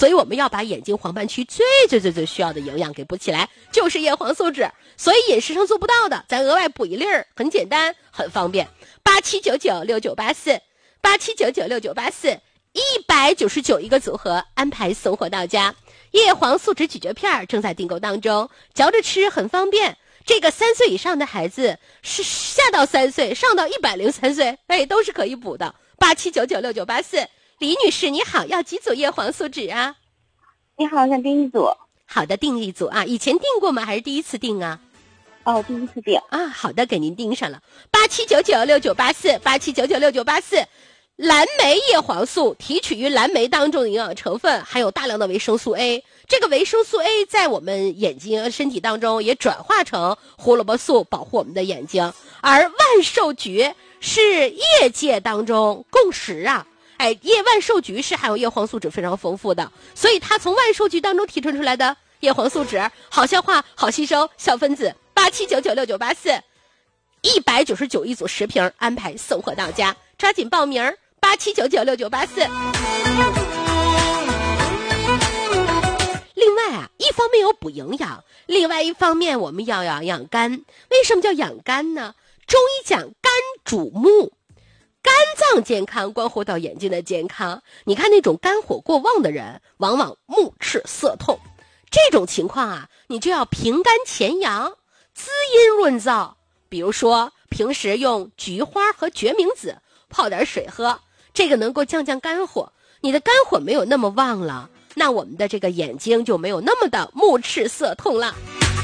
所以我们要把眼睛黄斑区最需要的营养给补起来，就是叶黄素酯。所以饮食上做不到的，咱额外补一粒儿，很简单，很方便。87996984，87996984，199一个组合，安排送货到家。叶黄素酯咀嚼片正在订购当中，嚼着吃很方便。这个3岁以上的孩子，是下到3岁，上到103岁，都是可以补的。87996984，李女士你好，要几组叶黄素酯啊？ 你好，想订一组。 好的，订一组啊。以前订过吗？还是第一次订啊？ 第一次订啊。好的，给您订上了。87996984，87996984。蓝莓叶黄素提取于蓝莓当中的营养成分，含有大量的维生素 A。这个维生素 A 在我们眼睛身体当中也转化成胡萝卜素，保护我们的眼睛。而万寿菊是业界当中共识啊，万寿菊是含有叶黄素酯非常丰富的，所以它从万寿菊当中提纯出来的叶黄素酯，好消化，好吸收，小分子。87996984，199一组10瓶，安排送货到家，抓紧报名。87996984。另外啊，一方面有补营养，另外一方面我们要养肝。为什么叫养肝呢？中医讲肝主目，肝脏健康关乎到眼睛的健康。你看那种肝火过旺的人，往往目赤色痛，这种情况啊，你就要平肝潜阳，滋阴润燥。比如说平时用菊花和决明子泡点水喝，这个能够降肝火。你的肝火没有那么旺了，那我们的这个眼睛就没有那么的目赤色痛了。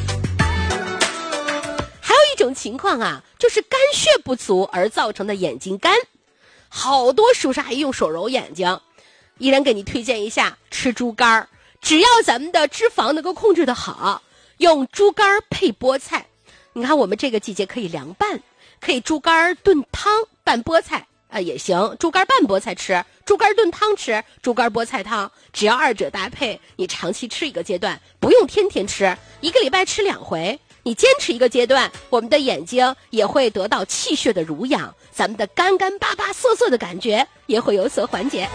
还有一种情况啊，就是肝血不足而造成的眼睛干。好多叔叔阿姨用手揉眼睛，依然给你推荐一下吃猪肝，只要咱们的脂肪能够控制得好，用猪肝配菠菜。你看我们这个季节可以凉拌，可以猪肝炖汤拌菠菜也行，猪肝拌菠菜吃，猪肝炖汤吃，猪肝菠菜汤，只要2者搭配，你长期吃一个阶段，不用天天吃，1个礼拜吃2回，你坚持一个阶段，我们的眼睛也会得到气血的濡养，咱们的干巴巴涩涩的感觉也会有所缓解。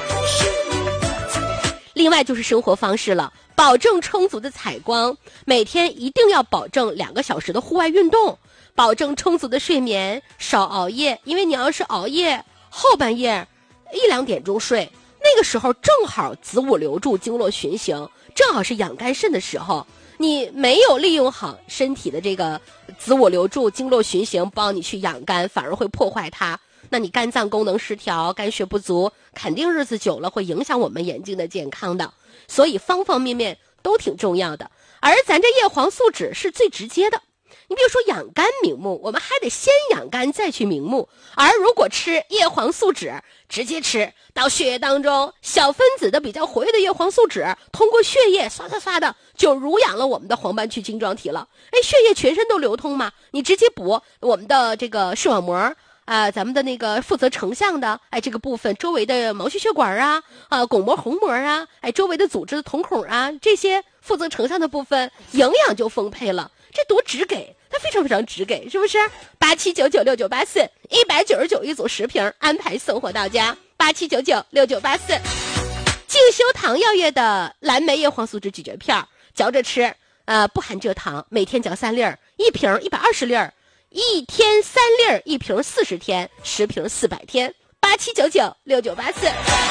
另外就是生活方式了，保证充足的采光，每天一定要保证2个小时的户外运动，保证充足的睡眠，少熬夜。因为你要是熬夜，后半夜1、2点钟睡，那个时候正好子午流注，经络循行，正好是养肝肾的时候。你没有利用好身体的这个子午流注，经络循行，帮你去养肝，反而会破坏它。那你肝脏功能失调，肝血不足，肯定日子久了会影响我们眼睛的健康的。所以方方面面都挺重要的。而咱这叶黄素酯是最直接的，你比如说养肝明目，我们还得先养肝再去明目。而如果吃叶黄素酯，直接吃到血液当中，小分子的比较活跃的叶黄素酯通过血液唰的就濡养了我们的黄斑区晶状体了。血液全身都流通嘛，你直接补我们的这个视网膜咱们的那个负责成像的这个部分周围的毛细血管巩膜虹膜周围的组织的瞳孔这些负责成像的部分营养就丰沛了。这多直给，它非常非常直给，是不是？87996984，199一组10瓶，安排送货到家。87996984，静修堂药业的蓝莓叶黄素酯咀嚼片，嚼着吃，不含蔗糖，每天嚼3粒儿，1瓶120粒儿。1天3粒儿，1瓶40天，10瓶400天。87996984。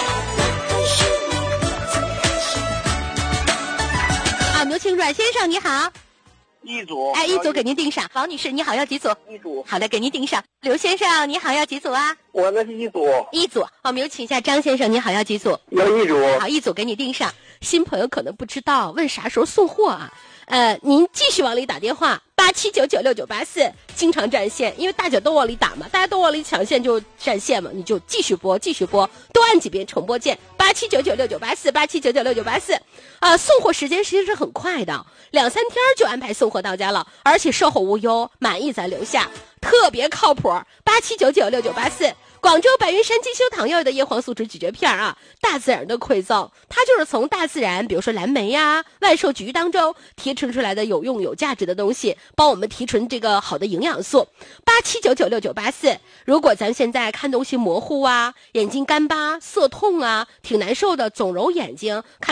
牛青阮先生你好。 一组。 一组给您订上。王女士你好，要几组？ 一组。 好的，给您订上。刘先生你好，要几组啊？ 我那是一组。 一组。好，我们有请一下张先生，你好，要几组？ 要一组。 好，一组给你订上。新朋友可能不知道，问啥时候送货啊？您继续往里打电话，87996984，经常占线，因为大家都往里打嘛，大家都往里抢线就占线嘛，你就继续播，多按几遍重播键，87996984，87996984，送货时间其实是很快的，2、3天就安排送货到家了，而且售后无忧，满意咱留下，特别靠谱，87996984。广州白云山金修堂药的叶黄素酯咀嚼片大自然的馈赠，它就是从大自然，比如说蓝莓万寿菊当中提纯出来的有用有价值的东西，帮我们提纯这个好的营养素。87996984。如果咱现在看东西模糊眼睛干巴涩痛挺难受的，总揉眼睛看